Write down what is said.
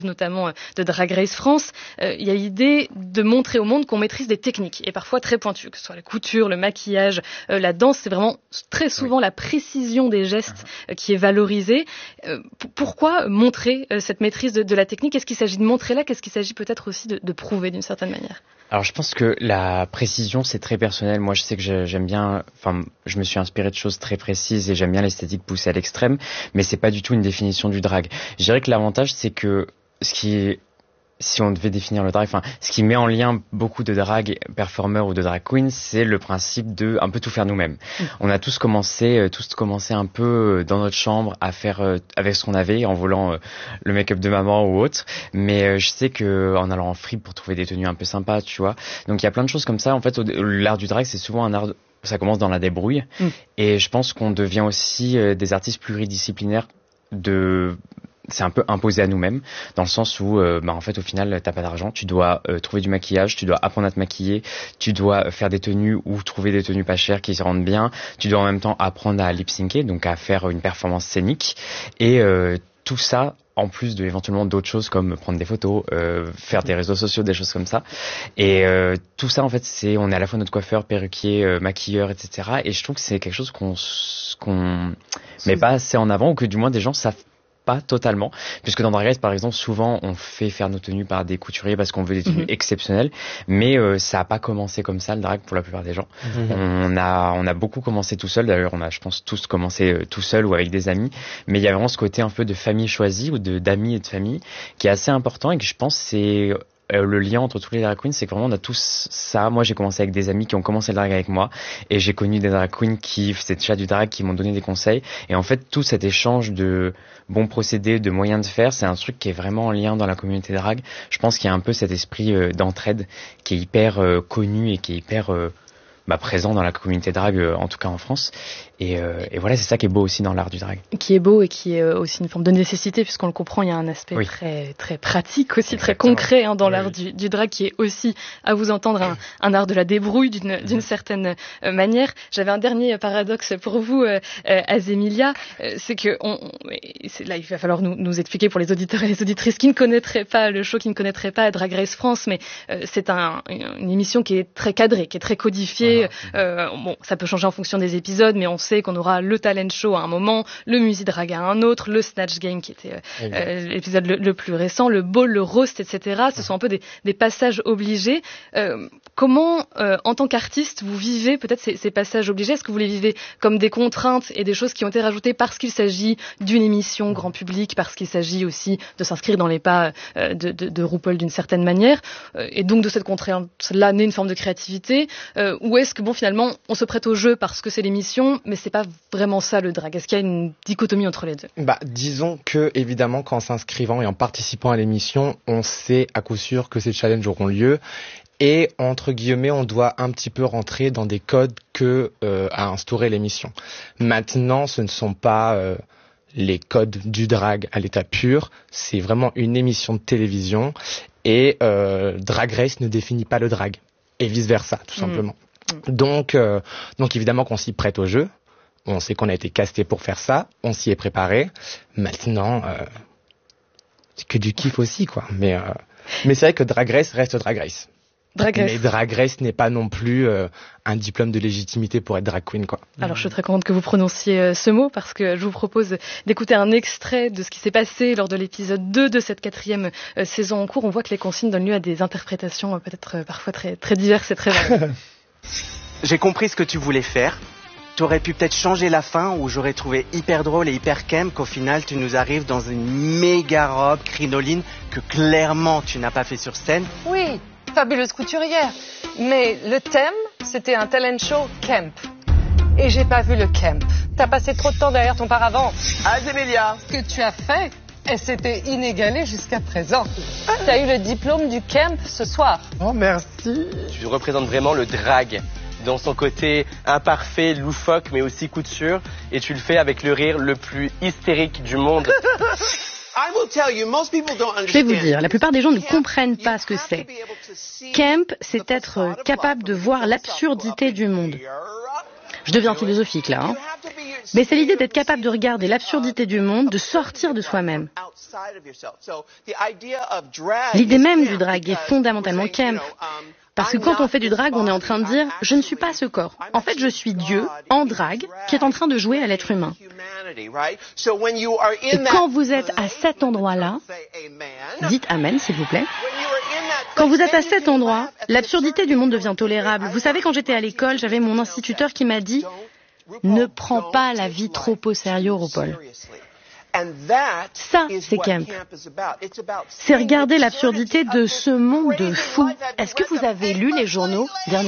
notamment de Drag Race France, il y a l'idée de montrer au monde qu'on maîtrise des techniques, et parfois très pointues, que ce soit la couture, le maquillage, la danse, c'est vraiment très souvent la précision des gestes qui est valorisée. Pourquoi montrer cette maîtrise de la technique ? Qu'est-ce qu'il s'agit de montrer là ? Qu'est-ce qu'il s'agit peut-être aussi de prouver d'une certaine manière ? Alors je pense que la précision c'est très personnel. Moi je sais que j'aime bien, je me suis inspiré de choses très précises et j'aime bien l'esthétique poussée à l'extrême, mais c'est pas du tout une définition du drag. Je dirais que l'avantage c'est que si on devait définir le drag, ce qui met en lien beaucoup de drag performeurs ou de drag queens, c'est le principe de un peu tout faire nous-mêmes. On a tous commencé un peu dans notre chambre à faire avec ce qu'on avait, en volant le make-up de maman ou autre. Mais je sais que en allant en fripe pour trouver des tenues un peu sympas, tu vois. Donc il y a plein de choses comme ça. En fait, l'art du drag, c'est souvent un art. Ça commence dans la débrouille. Et je pense qu'on devient aussi des artistes pluridisciplinaires c'est un peu imposé à nous-mêmes, dans le sens où, en fait, au final, t'as pas d'argent, tu dois trouver du maquillage, tu dois apprendre à te maquiller, tu dois faire des tenues ou trouver des tenues pas chères qui se rendent bien, tu dois en même temps apprendre à lip-syncer, donc à faire une performance scénique, et tout ça, en plus de éventuellement d'autres choses comme prendre des photos, faire des réseaux sociaux, des choses comme ça. Et tout ça, en fait, on est à la fois notre coiffeur, perruquier, maquilleur, etc. Et je trouve que c'est quelque chose qu'on met pas assez en avant, ou que du moins des gens savent pas totalement, puisque dans Drag Race par exemple souvent on fait faire nos tenues par des couturiers parce qu'on veut des tenues exceptionnelles, mais ça a pas commencé comme ça le drag pour la plupart des gens. On a beaucoup commencé tout seul, d'ailleurs on a je pense tous commencé tout seul ou avec des amis, mais il y a vraiment ce côté un peu de famille choisie ou d'amis et de famille qui est assez important, et que je pense c'est le lien entre tous les drag queens, c'est que vraiment on a tous ça. Moi j'ai commencé avec des amis qui ont commencé le drag avec moi, et j'ai connu des drag queens qui faisaient déjà du drag, qui m'ont donné des conseils, et en fait tout cet échange de bons procédés, de moyens de faire, c'est un truc qui est vraiment en lien dans la communauté drag. Je pense qu'il y a un peu cet esprit d'entraide qui est hyper connu et qui est hyper présent dans la communauté drag, en tout cas en France. Et voilà, c'est ça qui est beau aussi dans l'art du drag. Qui est beau et qui est aussi une forme de nécessité, puisqu'on le comprend, il y a un aspect très, très pratique aussi, très concret dans l'art du drag, qui est aussi, à vous entendre, un art de la débrouille d'une certaine manière. J'avais un dernier paradoxe pour vous, Azémilia, c'est que là, il va falloir nous expliquer pour les auditeurs et les auditrices qui ne connaîtraient pas le show, qui ne connaîtraient pas Drag Race France, mais c'est une émission qui est très cadrée, qui est très codifiée. Ça peut changer en fonction des épisodes, mais on sait qu'on aura le talent show à un moment, le Musidrag à un autre, le Snatch Game qui était l'épisode le plus récent, le ball, le roast, etc. Ce sont un peu des passages obligés. Comment, en tant qu'artiste, vous vivez peut-être ces passages obligés ? Est-ce que vous les vivez comme des contraintes et des choses qui ont été rajoutées parce qu'il s'agit d'une émission grand public, parce qu'il s'agit aussi de s'inscrire dans les pas de RuPaul d'une certaine manière, et donc de cette contrainte-là naît une forme de créativité, ou est-ce que finalement on se prête au jeu parce que c'est l'émission, mais c'est pas vraiment ça le drag? Est-ce qu'il y a une dichotomie entre les deux? Disons que évidemment qu'en s'inscrivant et en participant à l'émission, on sait à coup sûr que ces challenges auront lieu, et entre guillemets on doit un petit peu rentrer dans des codes que a instauré l'émission. Maintenant, ce ne sont pas les codes du drag à l'état pur, c'est vraiment une émission de télévision, et Drag Race ne définit pas le drag, et vice versa, tout simplement. Donc évidemment qu'on s'y prête au jeu. On sait qu'on a été casté pour faire ça, on s'y est préparé. Maintenant, c'est que du kiff aussi, quoi. Mais c'est vrai que Drag Race reste Drag Race. Mais Drag Race n'est pas non plus un diplôme de légitimité pour être drag queen, quoi. Alors je suis très contente que vous prononciez ce mot, parce que je vous propose d'écouter un extrait de ce qui s'est passé lors de l'épisode 2 de cette 4e saison en cours. On voit que les consignes donnent lieu à des interprétations peut-être parfois très, très diverses et très variées. J'ai compris ce que tu voulais faire. T'aurais pu peut-être changer la fin, où j'aurais trouvé hyper drôle et hyper camp, qu'au final tu nous arrives dans une méga robe crinoline que clairement tu n'as pas fait sur scène. Oui, fabuleuse couturière. Mais le thème, c'était un talent show camp. Et j'ai pas vu le camp. T'as passé trop de temps derrière ton paravent. Azémilia, Ce que tu as fait, et c'était inégalé jusqu'à présent. T'as eu le diplôme du camp ce soir. Oh, merci. tu représentes vraiment le drag dans son côté imparfait, loufoque, mais aussi couture, et tu le fais avec le rire le plus hystérique du monde. Je vais vous dire, la plupart des gens ne comprennent pas ce que c'est. Camp, c'est être capable de voir l'absurdité du monde. Je deviens philosophique là. Mais c'est l'idée d'être capable de regarder l'absurdité du monde, de sortir de soi-même. L'idée même du drag est fondamentalement camp. Parce que quand on fait du drag, on est en train de dire « je ne suis pas ce corps ». En fait, je suis Dieu, en drag, qui est en train de jouer à l'être humain. Et quand vous êtes à cet endroit-là, dites « Amen » s'il vous plaît. Quand vous êtes à cet endroit, l'absurdité du monde devient tolérable. Vous savez, quand j'étais à l'école, j'avais mon instituteur qui m'a dit « ne prends pas la vie trop au sérieux, RuPaul ». Ça, c'est camp. C'est regarder l'absurdité de ce monde de fous. Est-ce que vous avez lu les journaux dernièrement ?